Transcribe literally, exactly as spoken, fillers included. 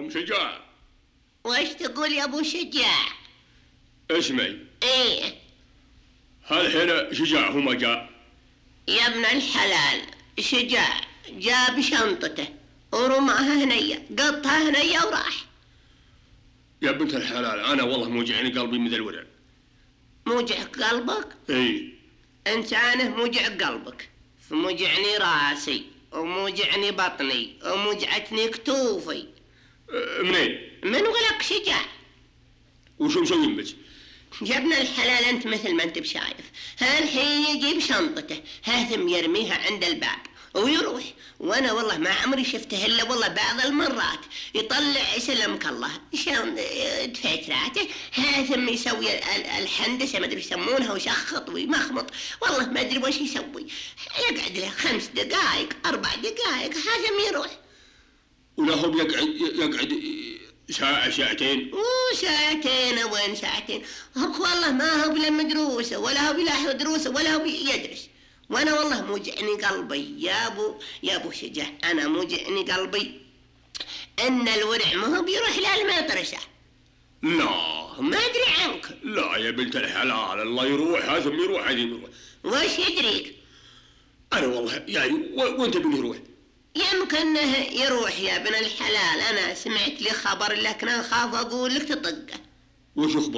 ام شجاع. وش تقول يا ابو شجاع؟ اسمعي. ايه. هل هنا شجاع هو ما جاء؟ يا ابن الحلال شجاع جاء بشنطته ورماها هنية، قطها هنية وراح. يا بنت الحلال انا والله موجعني قلبي مثل الورع. موجع قلبك؟ اي. انسانه موجع قلبك، فموجعني راسي وموجعني بطني وموجعتني كتوفي. أه منين؟ من ولك شجاع؟ وشو مسوين بس؟ يا ابن الحلال انت مثل ما انت بشايف، هالحين يجيب شنطته هاثم يرميها عند الباب ويروح، وانا والله ما عمري شفته الا والله بعض المرات يطلع يسلمك الله شلون دفاتراته هاثم يسوي الحندسه ما ادري يسمونها ويشخط ويمخمط، والله ما ادري وش يسوي، يقعد له خمس دقائق اربع دقائق هاثم يروح. ولا هو يقعد يقعد ساعة ساعتين؟ وساعتين وين ساعتين؟ هو والله ما هو بلا مدروسه ولا هو بلا دروسه ولا هو يدرس، وانا والله موجعني قلبي يا ابو يا ابو شجاع، انا موجعني قلبي ان الورع ما هو بيروح للمدرسه. لا ما ادري عنك. لا يا بنت الحلال الله يروح هذا يروح هذا يروح. وش يدريك؟ انا والله يعني وانت بني يروح؟ يمكن يروح يا ابن الحلال، انا سمعت لي خبر لكن اخاف اقول لك تطقه. وش خبر؟